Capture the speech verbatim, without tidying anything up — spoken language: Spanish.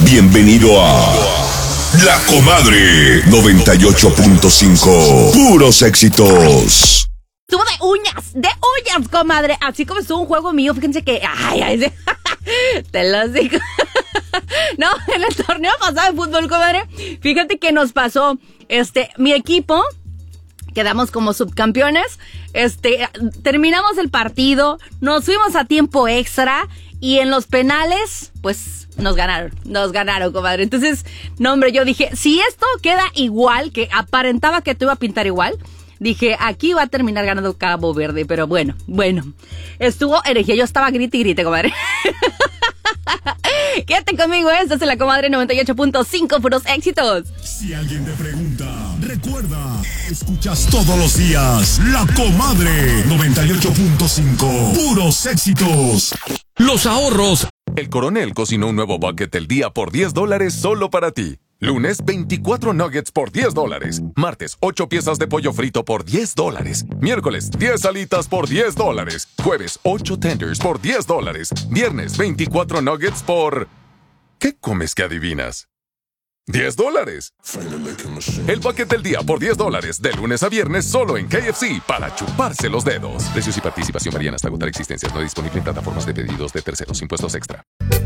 Bienvenido a La Comadre noventa y ocho punto cinco. Puros éxitos. Estuvo de uñas, de uñas, comadre. Así como estuvo un juego mío, fíjense que... Ay, ay, te lo digo. No, en el torneo pasado de fútbol, comadre, fíjate que nos pasó, este, mi equipo, quedamos como subcampeones, este, terminamos el partido, nos fuimos a tiempo extra y en los penales, pues, nos ganaron, nos ganaron, comadre. Entonces, no, hombre, yo dije, si esto queda igual, que aparentaba que te iba a pintar igual, dije, aquí va a terminar ganando Cabo Verde, pero bueno, bueno, estuvo herejía, yo estaba grite y grite, comadre. Quédate conmigo, esta es La Comadre noventa y ocho punto cinco, puros éxitos. Si alguien te pregunta, recuerda, escuchas todos los días La Comadre noventa y ocho punto cinco, puros éxitos. Los ahorros. El Coronel cocinó un nuevo bucket del día por diez dólares solo para ti. Lunes, veinticuatro nuggets por diez dólares. Martes, ocho piezas de pollo frito por diez dólares. Miércoles, diez alitas por diez dólares. Jueves, ocho tenders por diez dólares. Viernes, veinticuatro nuggets por... ¿Qué comes que adivinas? diez dólares. El bucket del día por diez dólares. De lunes a viernes solo en K F C para chuparse los dedos. Precios y participación varían hasta agotar existencias. No disponible en plataformas de pedidos de terceros. Impuestos extra.